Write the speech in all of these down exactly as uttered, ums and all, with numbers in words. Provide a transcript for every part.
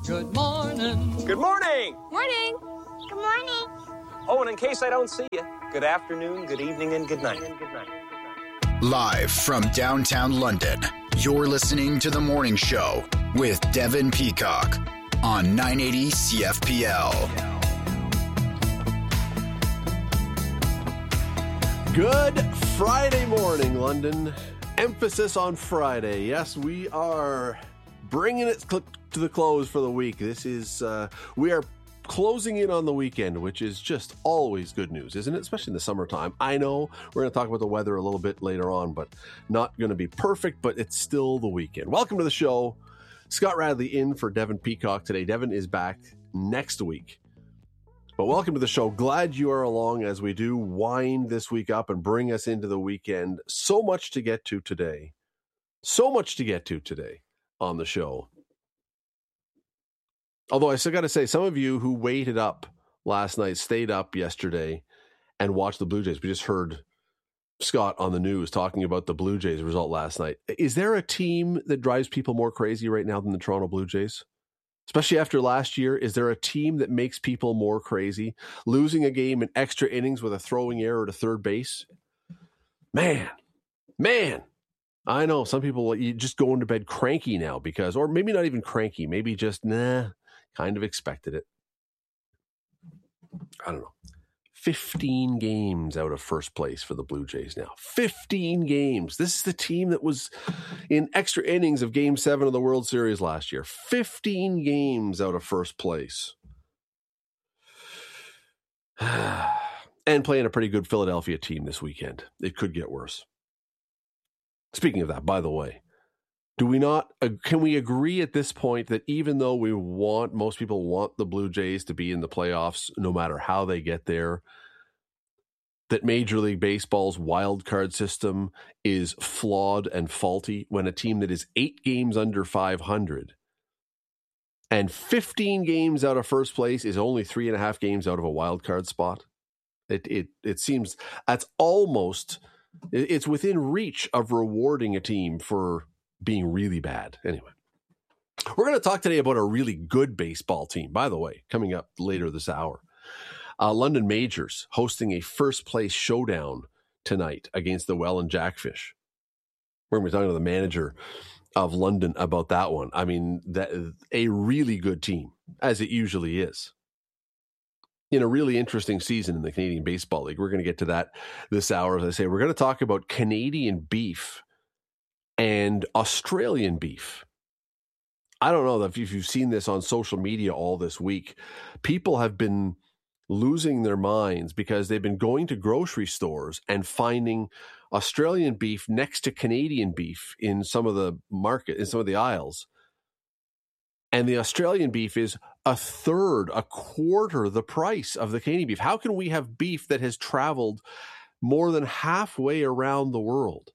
Good morning. Good morning. Morning. Good morning. Oh, and in case I don't see you, good afternoon, good evening, and good night. Good night. Live from downtown London, you're listening to The Morning Show with Devin Peacock on nine eighty C F P L. Good Friday morning, London. Emphasis on Friday. Yes, we are bringing it to the close for the week. This is, uh, we are closing in on the weekend, which is just always good news, isn't it? Especially in the summertime. I know we're going to talk about the weather a little bit later on, but not going to be perfect, but it's still the weekend. Welcome to the show. Scott Radley in for Devin Peacock today. Devin is back next week. But welcome to the show. Glad you are along as we do wind this week up and bring us into the weekend. So much to get to today. So much to get to today on the show. Although I still got to say, some of you who waited up last night, stayed up yesterday and watched the Blue Jays. We just heard Scott on the news talking about the Blue Jays result last night. Is there a team that drives people more crazy right now than the Toronto Blue Jays? Especially after last year, is there a team that makes people more crazy? Losing a game in extra innings with a throwing error to third base? Man, man. I know some people, you just going to bed cranky now because, or maybe not even cranky, maybe just, nah, kind of expected it. I don't know. fifteen games out of first place for the Blue Jays now. fifteen games. This is the team that was in extra innings of Game seven of the World Series last year. fifteen games out of first place. And playing a pretty good Philadelphia team this weekend. It could get worse. Speaking of that, by the way, do we not, uh, can we agree at this point that even though we want, most people want the Blue Jays to be in the playoffs, no matter how they get there, that Major League Baseball's wild card system is flawed and faulty when a team that is eight games under five hundred and fifteen games out of first place is only three and a half games out of a wild card spot? It, it, it seems that's almost, it's within reach of rewarding a team for being really bad. Anyway, we're going to talk today about a really good baseball team, by the way, coming up later this hour. Uh, London Majors hosting a first place showdown tonight against the Welland Jackfish. We're going to be talking to the manager of London about that one. I mean, that a really good team, as it usually is. In a really interesting season in the Canadian Baseball League. We're going to get to that this hour. As I say, we're going to talk about Canadian beef and Australian beef. I don't know if you've seen this on social media all this week. People have been losing their minds because they've been going to grocery stores and finding Australian beef next to Canadian beef in some of the market, in some of the aisles. And the Australian beef is a third, a quarter the price of the Canadian beef. How can we have beef that has traveled more than halfway around the world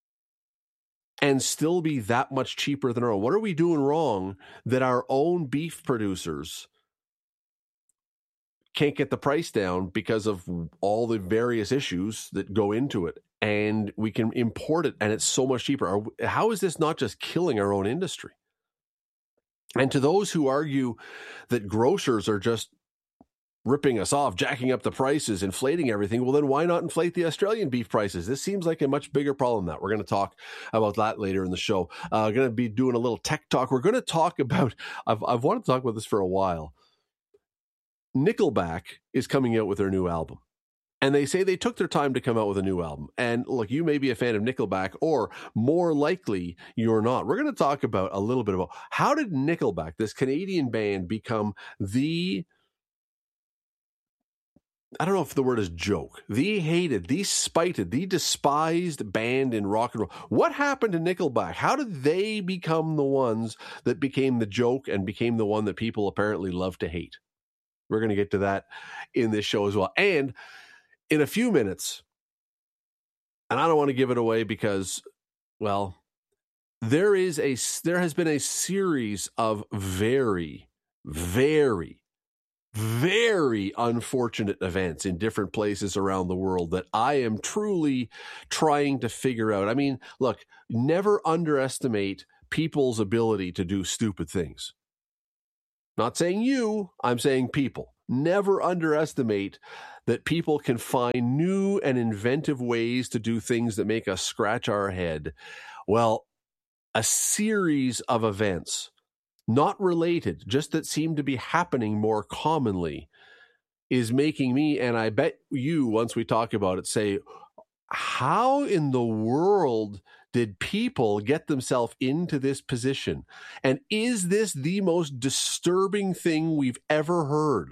and still be that much cheaper than our own? What are we doing wrong that our own beef producers can't get the price down because of all the various issues that go into it, and we can import it and it's so much cheaper? Are, how is this not just killing our own industry? And to those who argue that grocers are just ripping us off, jacking up the prices, inflating everything, well, then why not inflate the Australian beef prices? This seems like a much bigger problem than that. We're going to talk about that later in the show. Uh, going to be doing a little tech talk. We're going to talk about, I've, I've wanted to talk about this for a while. Nickelback is coming out with their new album. And they say they took their time to come out with a new album. And look, you may be a fan of Nickelback, or more likely you're not. We're going to talk about a little bit about how did Nickelback, this Canadian band, become the, I don't know if the word is joke, the hated, the spited, the despised band in rock and roll. What happened to Nickelback? How did they become the ones that became the joke and became the one that people apparently love to hate? We're going to get to that in this show as well. And in a few minutes, and I don't want to give it away because, well, there is a there has been a series of very, very, very unfortunate events in different places around the world that I am truly trying to figure out. I mean, look, never underestimate people's ability to do stupid things. Not saying you, I'm saying people. Never underestimate that people can find new and inventive ways to do things that make us scratch our head. Well, a series of events, not related, just that seem to be happening more commonly, is making me, and I bet you, once we talk about it, say, how in the world did people get themselves into this position? And is this the most disturbing thing we've ever heard?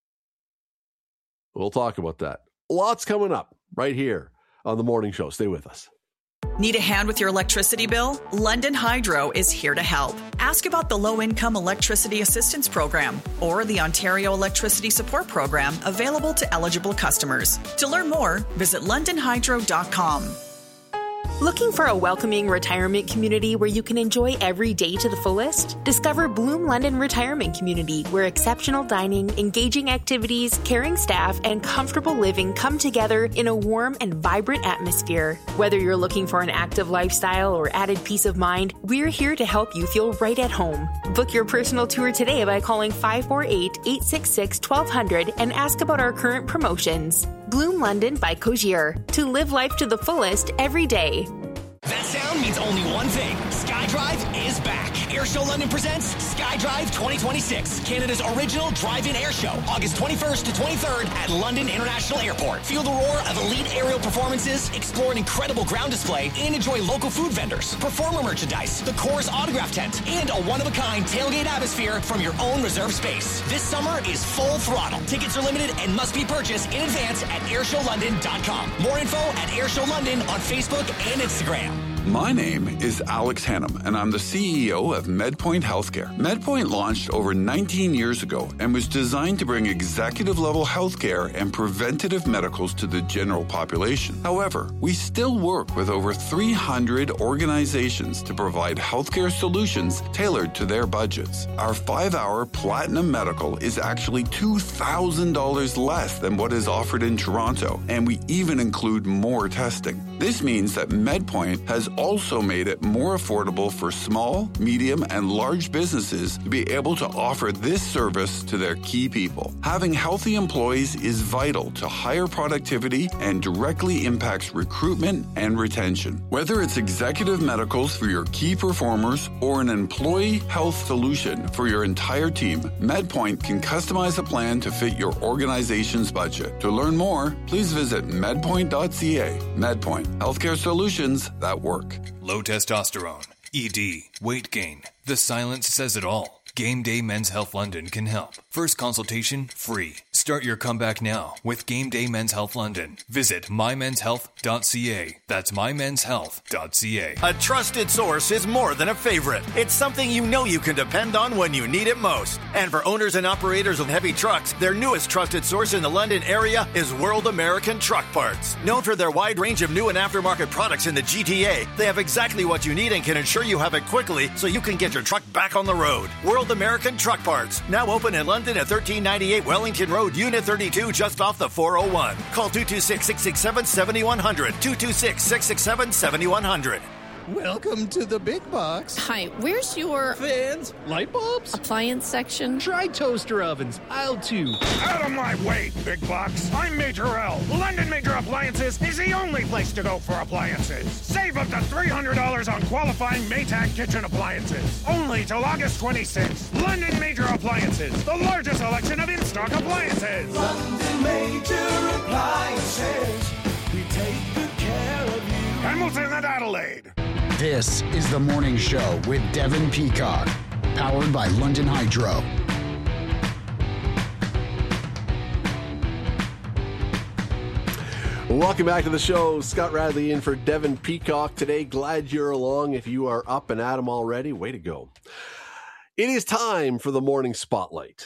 We'll talk about that. Lots coming up right here on The Morning Show. Stay with us. Need a hand with your electricity bill? London Hydro is here to help. Ask about the Low-Income Electricity Assistance Program or the Ontario Electricity Support Program available to eligible customers. To learn more, visit london hydro dot com. Looking for a welcoming retirement community where you can enjoy every day to the fullest? Discover Bloom London Retirement Community, where exceptional dining, engaging activities, caring staff, and comfortable living come together in a warm and vibrant atmosphere. Whether you're looking for an active lifestyle or added peace of mind, we're here to help you feel right at home. Book your personal tour today by calling five four eight, eight six six, one two zero zero and ask about our current promotions. Bloom London by Cogier. To live life to the fullest every day. That sound means only one thing. SkyDrive is back. Airshow London presents SkyDrive twenty twenty-six, Canada's original drive-in air show, August twenty-first to twenty-third at London International Airport. Feel the roar of elite aerial performances, explore an incredible ground display, and enjoy local food vendors, performer merchandise, the Coors autograph tent, and a one-of-a-kind tailgate atmosphere from your own reserved space. This summer is full throttle. Tickets are limited and must be purchased in advance at airshow london dot com. More info at Airshow London on Facebook and Instagram. My name is Alex Hannum, and I'm the C E O of MedPoint Healthcare. MedPoint launched over nineteen years ago and was designed to bring executive-level healthcare and preventative medicals to the general population. However, we still work with over three hundred organizations to provide healthcare solutions tailored to their budgets. Our five-hour Platinum Medical is actually two thousand dollars less than what is offered in Toronto, and we even include more testing. This means that MedPoint has also made it more affordable for small, medium, and large businesses to be able to offer this service to their key people. Having healthy employees is vital to higher productivity and directly impacts recruitment and retention. Whether it's executive medicals for your key performers or an employee health solution for your entire team, MedPoint can customize a plan to fit your organization's budget. To learn more, please visit medpoint dot c a. MedPoint, healthcare solutions that work. Low testosterone, E D, weight gain. The silence says it all. Game Day Men's Health London can help. First consultation free. Start your comeback now with Game Day Men's Health London. Visit my mens health dot c a. That's my mens health dot c a. A trusted source is more than a favorite. It's something you know you can depend on when you need it most. And for owners and operators of heavy trucks, their newest trusted source in the London area is World American Truck Parts. Known for their wide range of new and aftermarket products in the G T A, they have exactly what you need and can ensure you have it quickly so you can get your truck back on the road. World American Truck Parts, now open in London at thirteen ninety-eight Wellington Road, Unit thirty-two, just off the four oh one. Call two two six, six six seven, seven one zero zero, two two six, six six seven, seven one zero zero. Welcome to the big box. Hi, where's your... Fans, light bulbs, appliance section? Try toaster ovens, aisle two. Out of my way, big box. I'm Major L. London Major Appliances is the only place to go for appliances. Save up to three hundred dollars on qualifying Maytag kitchen appliances. Only till August twenty-sixth. London Major Appliances, the largest selection of in-stock appliances. London Major Appliances, we take good care of you. Hamilton and Adelaide. This is The Morning Show with Devin Peacock, powered by London Hydro. Welcome back to the show. Scott Radley in for Devin Peacock today. Glad you're along. If you are up and at 'em already, way to go. It is time for the Morning Spotlight.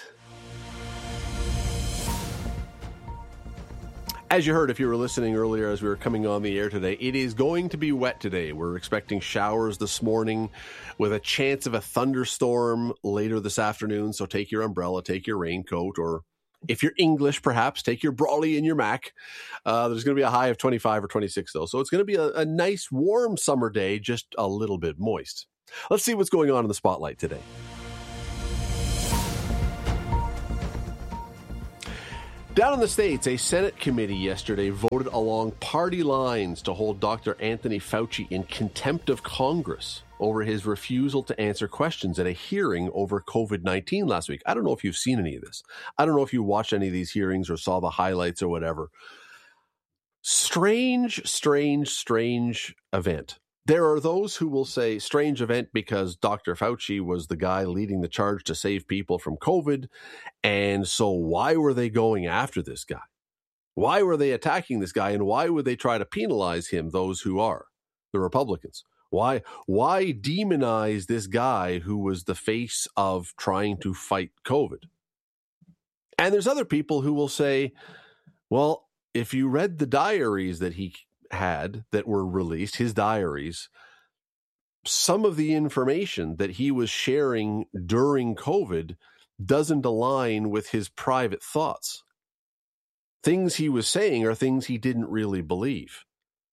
As you heard, if you were listening earlier as we were coming on the air today, it is going to be wet today. We're expecting showers this morning with a chance of a thunderstorm later this afternoon. So take your umbrella, take your raincoat, or if you're English, perhaps take your brolly and your Mac. Uh, there's going to be a high of twenty-five or twenty-six, though. So it's going to be a, a nice, warm summer day, just a little bit moist. Let's see what's going on in the spotlight today. Down in the States, a Senate committee yesterday voted along party lines to hold Doctor Anthony Fauci in contempt of Congress over his refusal to answer questions at a hearing over covid nineteen last week. I don't know if you've seen any of this. I don't know if you watched any of these hearings or saw the highlights or whatever. Strange, strange, strange event. There are those who will say strange event because Doctor Fauci was the guy leading the charge to save people from COVID. And so why were they going after this guy? Why were they attacking this guy? And why would they try to penalize him, those who are the Republicans? Why, why demonize this guy who was the face of trying to fight COVID? And there's other people who will say, well, if you read the diaries that he had that were released, his diaries, some of the information that he was sharing during COVID doesn't align with his private thoughts. Things he was saying are things he didn't really believe.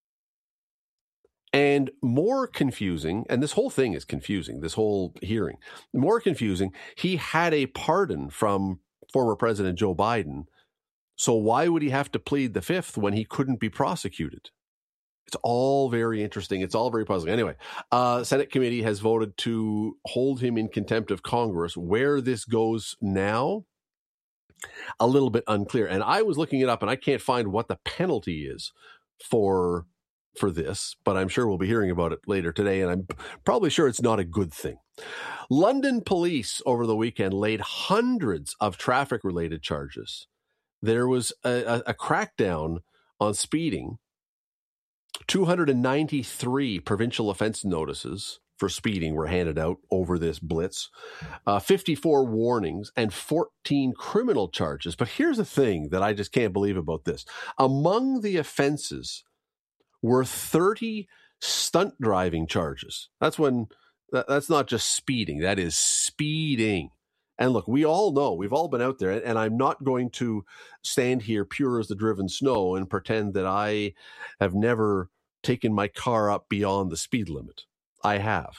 And more confusing, and this whole thing is confusing, this whole hearing, more confusing, he had a pardon from former President Joe Biden. So why would he have to plead the fifth when he couldn't be prosecuted? It's all very interesting. It's all very puzzling. Anyway, uh, Senate committee has voted to hold him in contempt of Congress. Where this goes now, a little bit unclear. And I was looking it up, and I can't find what the penalty is for for this, but I'm sure we'll be hearing about it later today, and I'm probably sure it's not a good thing. London police over the weekend laid hundreds of traffic-related charges. There was a, a, a crackdown on speeding, two hundred ninety-three provincial offense notices for speeding were handed out over this blitz, uh, fifty-four warnings, and fourteen criminal charges. But here's the thing that I just can't believe about this. Among the offenses were thirty stunt driving charges. That's when, that, that's not just speeding, that is speeding. And look, we all know, we've all been out there, and I'm not going to stand here pure as the driven snow and pretend that I have never taken my car up beyond the speed limit. I have.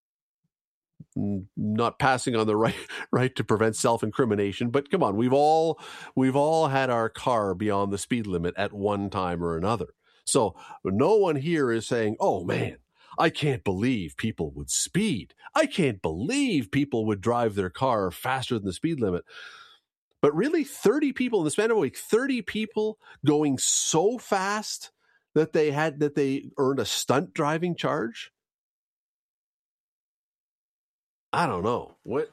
Not passing on the right right to prevent self-incrimination, but come on, we've all we've all had our car beyond the speed limit at one time or another. So no one here is saying, oh man, I can't believe people would speed. I can't believe people would drive their car faster than the speed limit. But really, thirty people in the span of a week, thirty people going so fast that they had that they earned a stunt driving charge? I don't know. What?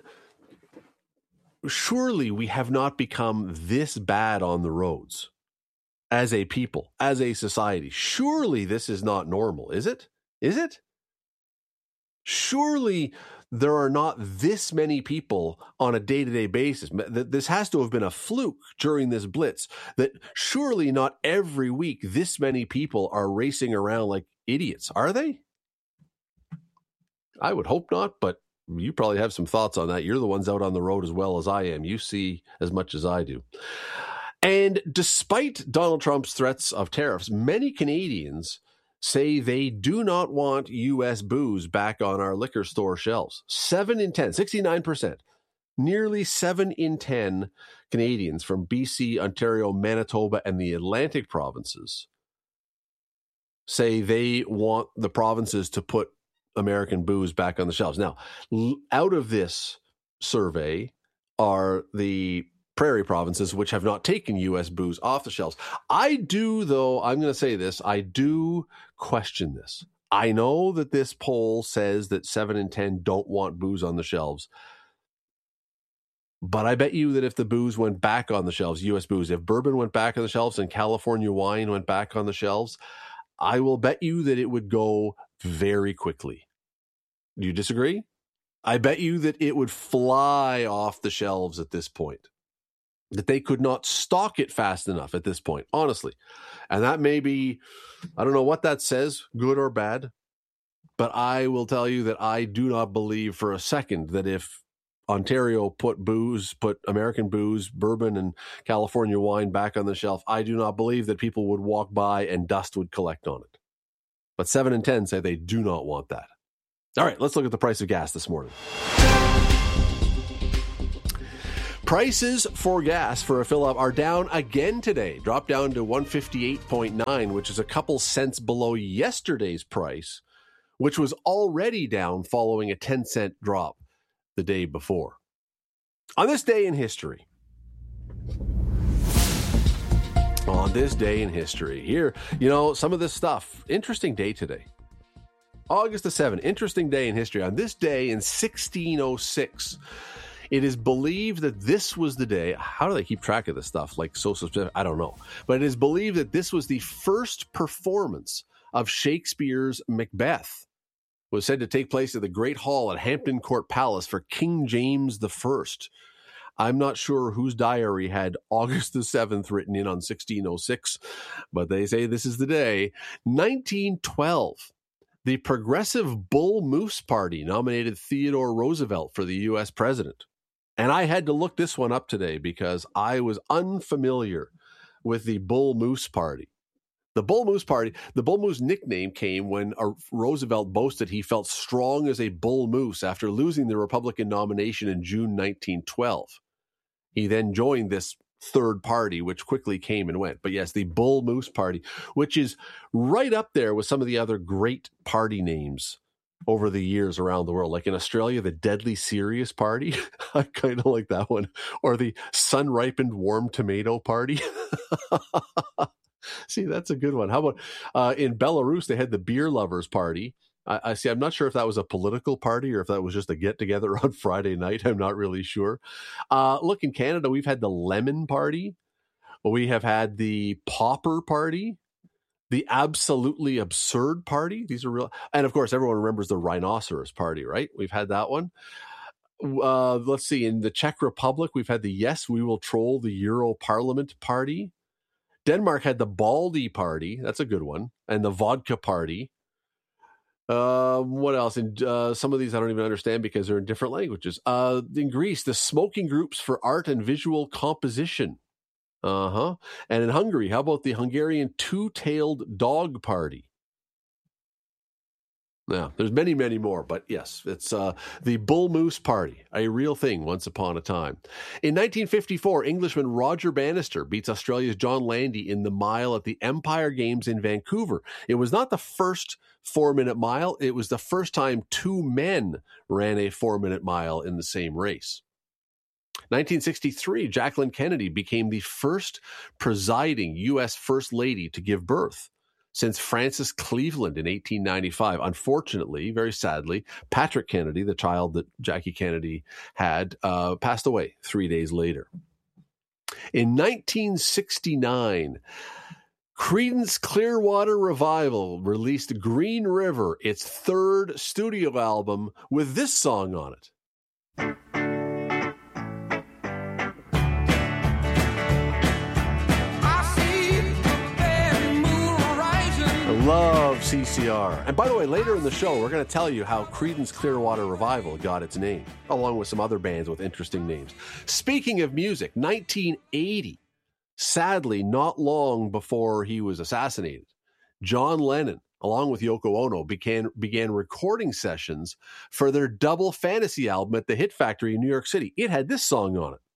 Surely we have not become this bad on the roads as a people, as a society. Surely this is not normal, is it? Is it? Surely there are not this many people on a day-to-day basis. This has to have been a fluke during this blitz, that surely not every week this many people are racing around like idiots, are they? I would hope not, but you probably have some thoughts on that. You're the ones out on the road as well as I am. You see as much as I do. And despite Donald Trump's threats of tariffs, many Canadians say they do not want U S booze back on our liquor store shelves. Seven in ten, sixty-nine percent, nearly seven in ten Canadians from B C, Ontario, Manitoba, and the Atlantic provinces say they want the provinces to put American booze back on the shelves. Now, out of this survey are the prairie provinces, which have not taken U S booze off the shelves. I do, though, I'm going to say this, I do question this. I know that this poll says that seven in ten don't want booze on the shelves. But I bet you that if the booze went back on the shelves, U S booze, if bourbon went back on the shelves and California wine went back on the shelves, I will bet you that it would go very quickly. Do you disagree? I bet you that it would fly off the shelves at this point. That they could not stock it fast enough at this point, honestly. And that may be, I don't know what that says, good or bad, but I will tell you that I do not believe for a second that if Ontario put booze, put American booze, bourbon, and California wine back on the shelf, I do not believe that people would walk by and dust would collect on it. But seven in ten say they do not want that. All right, let's look at the price of gas this morning. Prices for gas for a fill-up are down again today. Dropped down to one fifty-eight point nine, which is a couple cents below yesterday's price, which was already down following a ten cent drop the day before. On this day in history, on this day in history, here, you know, some of this stuff, interesting day today. August the seventh, interesting day in history. On this day in sixteen oh six, it is believed that this was the day. How do they keep track of this stuff? Like so, I don't know. But it is believed that this was the first performance of Shakespeare's Macbeth. It was said to take place at the Great Hall at Hampton Court Palace for King James the First. I'm not sure whose diary had August the seventh written in on sixteen oh six, but they say this is the day. nineteen twelve. The Progressive Bull Moose Party nominated Theodore Roosevelt for the U S president. And I had to look this one up today because I was unfamiliar with the Bull Moose Party. The Bull Moose Party, the Bull Moose nickname came when uh, Roosevelt boasted he felt strong as a bull moose after losing the Republican nomination in June nineteen twelve. He then joined this third party, which quickly came and went. But yes, the Bull Moose Party, which is right up there with some of the other great party names over the years around the world. Like in Australia, the Deadly Serious Party. I kind of like that one. Or the Sun-Ripened Warm Tomato Party. See, that's a good one. How about uh, in Belarus, they had the Beer Lovers Party. I, I see. I'm not sure if that was a political party or if that was just a get-together on Friday night. I'm not really sure. Uh, look, in Canada, we've had the Lemon Party. We have had the Pauper Party. The Absolutely Absurd Party. These are real. And of course, everyone remembers the Rhinoceros Party, right? We've had that one. Uh, let's see. In the Czech Republic, we've had the Yes, We Will Troll the Euro Parliament Party. Denmark had the Baldy Party. That's a good one. And the Vodka Party. Uh, what else? And uh, some of these I don't even understand because they're in different languages. Uh, in Greece, the Smoking Groups for Art and Visual Composition. Uh-huh. And in Hungary, how about the Hungarian Two-Tailed Dog Party? Now, there's many, many more, but yes, it's uh, the Bull Moose Party, a real thing once upon a time. In nineteen fifty-four, Englishman Roger Bannister beats Australia's John Landy in the mile at the Empire Games in Vancouver. It was not the first four-minute mile. It was the first time two men ran a four-minute mile in the same race. nineteen sixty-three, Jacqueline Kennedy became the first presiding U S First Lady to give birth since Frances Cleveland in eighteen ninety-five. Unfortunately, very sadly, Patrick Kennedy, the child that Jackie Kennedy had, uh, passed away three days later. In nineteen sixty-nine, Creedence Clearwater Revival released Green River, its third studio album, with this song on it. Love C C R. And by the way, later in the show, we're going to tell you how Creedence Clearwater Revival got its name, along with some other bands with interesting names. Speaking of music, nineteen eighty, sadly, not long before he was assassinated, John Lennon, along with Yoko Ono, began, began recording sessions for their double fantasy album at the Hit Factory in New York City. It had this song on it.